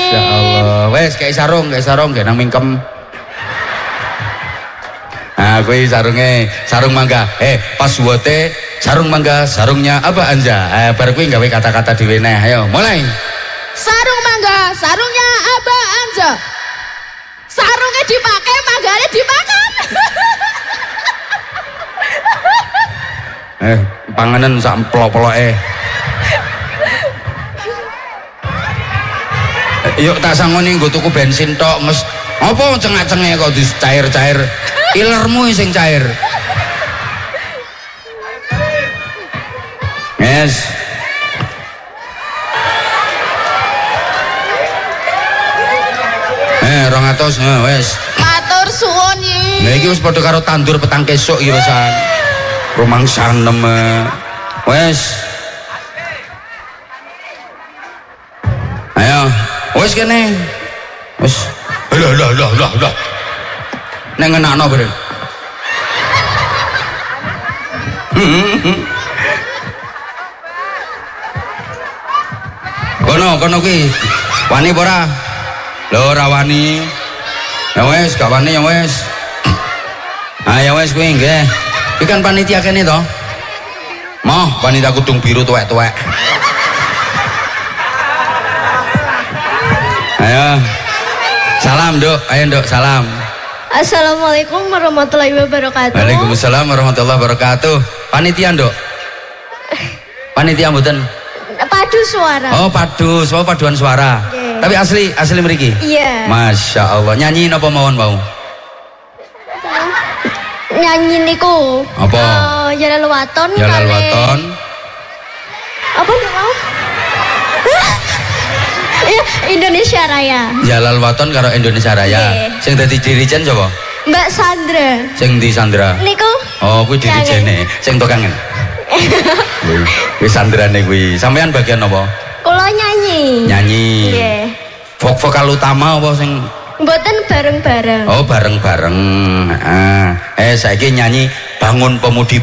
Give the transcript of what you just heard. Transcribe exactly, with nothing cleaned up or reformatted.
Masya Allah. Wes kayak sarung, kayak sarung, kayak nang mingkem. Nah, gue sarungnya, sarung mangga. Eh, pas wote, sarung mangga, sarungnya apa anja? Eh, baru gue gawe kata-kata di weneh. Ayo, mulai. Sarung mangga, sarungnya apa anja? Sarungnya dipakai, mangganya dimakan. Eh, panganan sak pelok-pelok eh. Yuk tak sangoni nggo tuku bensin tok, nges. Apa cengak-cenge kok dis cair-cair? Ilermu sing cair. Yes. Eh, rong atus eh, wes. Matur suwun Nyi. Nah iki wis padha karo tandur petang kesuk iki wesan. Rumangsanem. Wes. Ayo, wes kene. Wes. Lah lah lah lah lah. Nek ngenakno bareng. Kono, kono kuwi. Wani apa ora? Lho ora wani. Ya wes, gak wani ya wes. Ah ya wes kuwi nggih. Iki kan panitia kene to. Moh, panitia kudung biru tuwek-tuwek. Ayo. Salam, Dok. Ayo, Dok, salam. Assalamualaikum warahmatullahi wabarakatuh. Waalaikumsalam warahmatullahi wabarakatuh. Panitia, Dok. Panitia mboten? Padu suara. Oh, padu, oh, paduan suara. Okay. Tapi asli, asli mriki. Iya. Masya Allah. Nyanyi napa mawon mau? Nyanyi niku. Apa? Uh, Jalal Waton. Jalal kali... Waton. Apa nih mau? Iya, Indonesia Raya. Jalal Waton karo Indonesia Raya. Yeah. Sing dadi dirijen sapa? Mbak Sandra. Sing di Sandra. Niku. Oh, kuwi dirijene. Sing tokangen. Kuwi sandrane kuwi. Sampean bagian apa? Kula nyanyi. Nyanyi. Nggih. Vok vokal utama apa sing? Mboten bareng-bareng. Oh, bareng-bareng. Heeh. Eh saiki nyanyi Bangun Pemudi